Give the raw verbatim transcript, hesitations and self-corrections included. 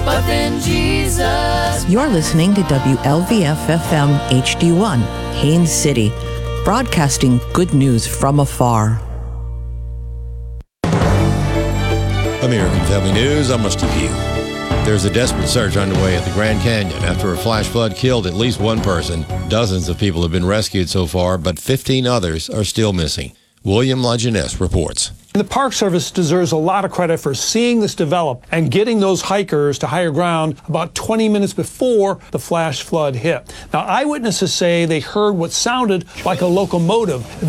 But then Jesus. You're listening to W L V F F M H D one, Haines City, broadcasting good news from afar. American Family News, I'm Rusty Pugh. There's a desperate search underway at the Grand Canyon after a flash flood killed at least one person. Dozens of people have been rescued so far, but fifteen others are still missing. William Lajeunesse reports. The Park Service deserves a lot of credit for seeing this develop and getting those hikers to higher ground about twenty minutes before the flash flood hit. Now, eyewitnesses say they heard what sounded like a locomotive.